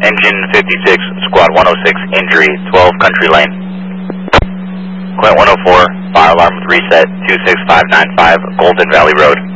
Engine 56, Squad 106, injury, 12 Country Lane. Quint 104, fire alarm with reset, 26595, Golden Valley Road.